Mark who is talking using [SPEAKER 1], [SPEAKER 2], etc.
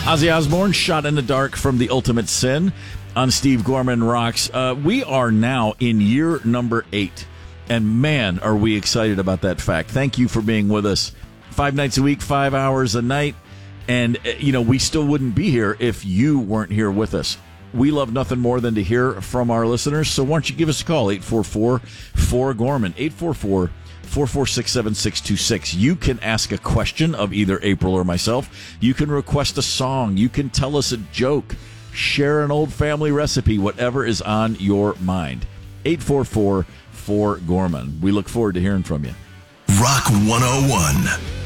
[SPEAKER 1] Ozzy Osbourne, Shot in the Dark from The Ultimate Sin on Steve Gorman Rocks. We are now in year number 8, and man, are we excited about that fact. Thank you for being with us 5 nights a week, 5 hours a night, and, we still wouldn't be here if you weren't here with us. We love nothing more than to hear from our listeners, so why don't you give us a call, 844-4GORMAN, 844-446-7626. You can ask a question of either April or myself. You can request a song. You can tell us a joke. Share an old family recipe, whatever is on your mind. 844-4GORMAN. We look forward to hearing from you.
[SPEAKER 2] Rock 101.